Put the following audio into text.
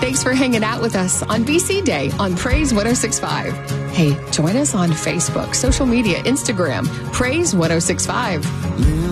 Thanks for hanging out with us on BC Day on Praise 1065. Hey, join us on Facebook, social media, Instagram, Praise 1065.